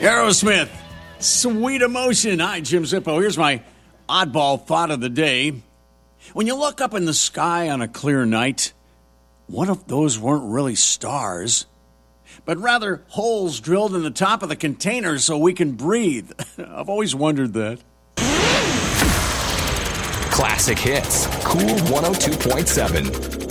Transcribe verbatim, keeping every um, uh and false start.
Aerosmith, Sweet Emotion. Hi, Jim Zippo. Here's my oddball thought of the day. When you look up in the sky on a clear night, what if those weren't really stars, but rather holes drilled in the top of the container so we can breathe? I've always wondered that. Classic Hits, Cool one oh two point seven.